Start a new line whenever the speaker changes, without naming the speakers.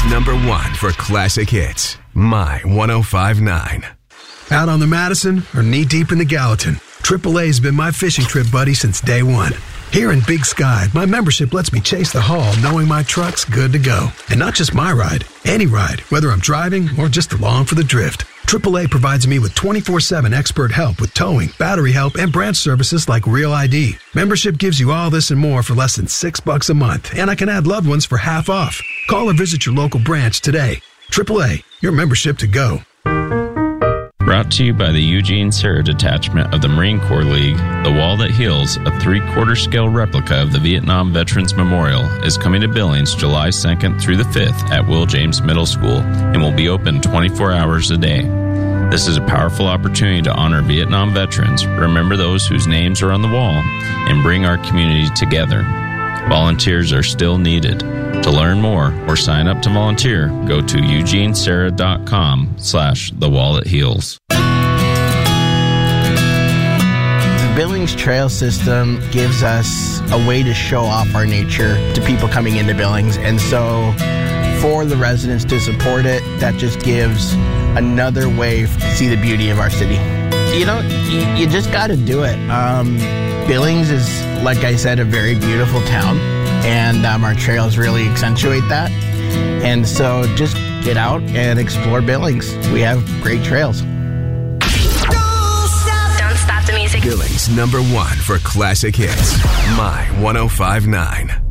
number one for classic hits. My 105.9.
Out on the Madison or knee-deep in the Gallatin, AAA's been my fishing trip buddy since day one. Here in Big Sky, my membership lets me chase the haul knowing my truck's good to go. And not just my ride, any ride, whether I'm driving or just along for the drift. AAA provides me with 24/7 expert help with towing, battery help, and branch services like Real ID. Membership gives you all this and more for less than $6 a month, and I can add loved ones for half off. Call or visit your local branch today. AAA, your membership to go.
Brought to you by the Eugene Serra Detachment of the Marine Corps League, The Wall That Heals, a 3/4 scale replica of the Vietnam Veterans Memorial, is coming to Billings July 2nd through the 5th at Will James Middle School and will be open 24 hours a day. This is a powerful opportunity to honor Vietnam veterans, remember those whose names are on the wall, and bring our community together. Volunteers are still needed. To learn more or sign up to volunteer, go to eugeneserra.com/thewallthatheals.
The Billings Trail System gives us a way to show off our nature to people coming into Billings. And so for the residents to support it, that just gives another way to see the beauty of our city. You know, you just got to do it. Billings is, like I said, a very beautiful town, and our trails really accentuate that. And so just get out and explore Billings. We have great trails.
Don't stop the music.
Billings number one for classic hits. My 105.9.